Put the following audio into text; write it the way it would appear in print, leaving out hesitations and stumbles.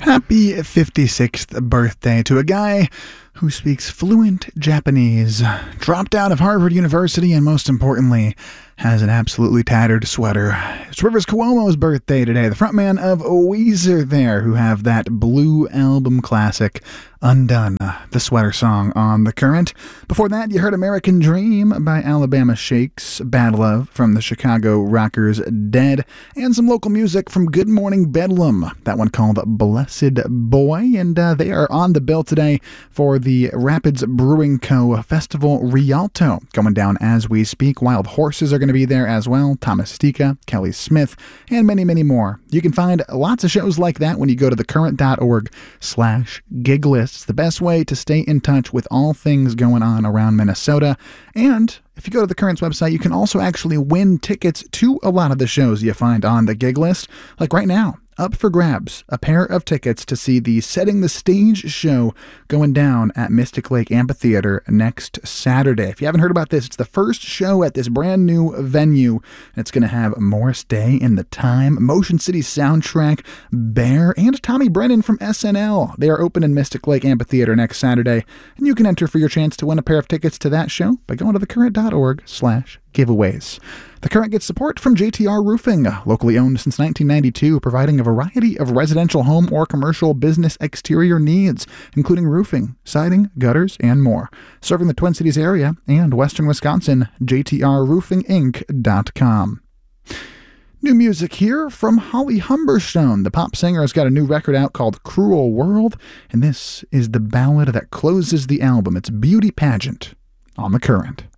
Happy 56th birthday to a guy who speaks fluent Japanese, dropped out of Harvard University, and most importantly, has an absolutely tattered sweater. It's Rivers Cuomo's birthday today, the frontman of Weezer there, who have that Blue Album classic, Undone, the sweater song on The Current. Before that, you heard American Dream by Alabama Shakes, Bad Love from the Chicago Rockers Dead, and some local music from Good Morning Bedlam, that one called Blessed Boy, and they are on the bill today for the Rapids Brewing Co. Festival Rialto, going down as we speak. Wild Horses are going to be there as well, Thomas Stika, Kelly Smith, and many, many more. You can find lots of shows like that when you go to thecurrent.org/giglist. It's the best way to stay in touch with all things going on around Minnesota. And if you go to the Current's website, you can also actually win tickets to a lot of the shows you find on the gig list. Like right now, up for grabs, a pair of tickets to see the Setting the Stage show going down at Mystic Lake Amphitheater next Saturday. If you haven't heard about this, it's the first show at this brand new venue. It's going to have Morris Day in the Time, Motion City Soundtrack, Bear, and Tommy Brennan from SNL. They are open in Mystic Lake Amphitheater next Saturday, and you can enter for your chance to win a pair of tickets to that show by going to thecurrent.org/giveaways. The Current gets support from JTR Roofing, locally owned since 1992, providing a variety of residential home or commercial business exterior needs, including roofing, siding, gutters, and more. Serving the Twin Cities area and western Wisconsin, jtrroofinginc.com. New music here from Holly Humberstone. The pop singer has got a new record out called Cruel World, and this is the ballad that closes the album. It's Beauty Pageant on The Current.